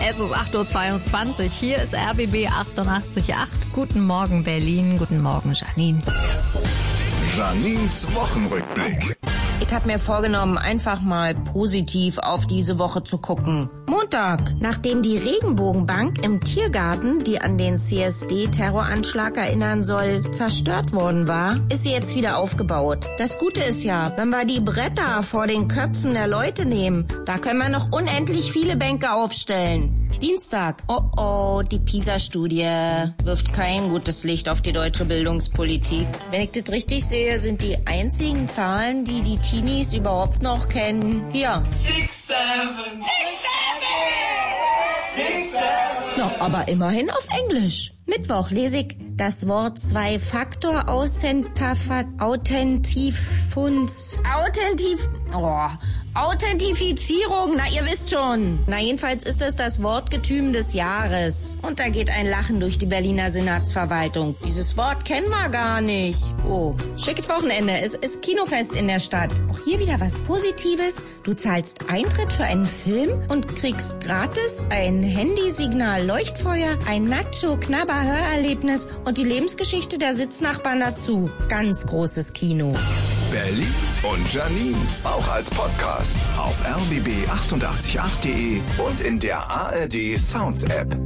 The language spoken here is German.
Es ist 8.22 Uhr. Hier ist RBB 88.8. Guten Morgen, Berlin. Guten Morgen, Janine. Janines Wochenrückblick. Ich habe mir vorgenommen, einfach mal positiv auf diese Woche zu gucken. Montag, nachdem die Regenbogenbank im Tiergarten, die an den CSD-Terroranschlag erinnern soll, zerstört worden war, ist sie jetzt wieder aufgebaut. Das Gute ist ja, wenn wir die Bretter vor den Köpfen der Leute nehmen, da können wir noch unendlich viele Bänke aufstellen. Dienstag. Oh, die PISA-Studie wirft kein gutes Licht auf die deutsche Bildungspolitik. Wenn ich das richtig sehe, sind die einzigen Zahlen, die die Teenies überhaupt noch kennen, hier. 6, 7. 6, 7. No, aber immerhin auf Englisch. Mittwoch lese ich das Wort Authentifizierung, na ihr wisst schon. Na jedenfalls ist es das Wortgetüm des Jahres. Und da geht ein Lachen durch die Berliner Senatsverwaltung. Dieses Wort kennen wir gar nicht. Oh, schickes Wochenende, es ist Kinofest in der Stadt. Auch hier wieder was Positives. Du zahlst Eintritt für einen Film und kriegst gratis ein Handysignal Leuchtfeuer, ein Nacho-Knabber-Hörerlebnis und die Lebensgeschichte der Sitznachbarn dazu. Ganz großes Kino. Berlin und Janine, auch als Podcast auf rbb888.de und in der ARD Sounds App.